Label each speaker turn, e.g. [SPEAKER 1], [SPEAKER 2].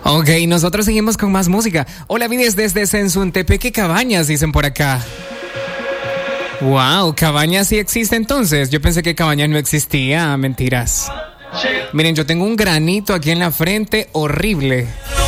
[SPEAKER 1] Ok, nosotros seguimos con más música. Hola, Vides desde Sensuntepeque, Cabañas, dicen por acá. Wow, Cabañas sí existe entonces. Yo pensé que Cabañas no existía. Mentiras. Miren, yo tengo un granito aquí en la frente horrible.